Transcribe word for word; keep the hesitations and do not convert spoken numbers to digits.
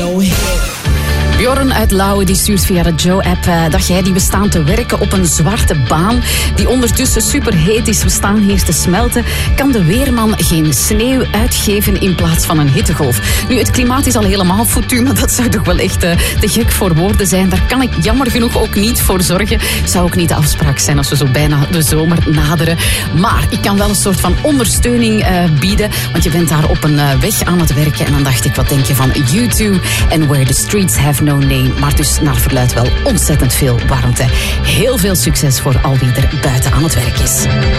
no hit. Bjorn uit Lauwen die stuurt via de Joe-app uh, dat jij die we staan te werken op een zwarte baan die ondertussen superheet is. We staan hier te smelten. Kan de weerman geen sneeuw uitgeven in plaats van een hittegolf? Nu, het klimaat is al helemaal foutu, maar dat zou toch wel echt uh, te gek voor woorden zijn. Daar kan ik jammer genoeg ook niet voor zorgen. Zou ook niet de afspraak zijn als we zo bijna de zomer naderen. Maar ik kan wel een soort van ondersteuning uh, bieden, want je bent daar op een uh, weg aan het werken. En dan dacht ik, wat denk je van U twee en Where the Streets Have No Name, maar dus naar verluidt wel ontzettend veel warmte. Heel veel succes voor al wie er buiten aan het werk is.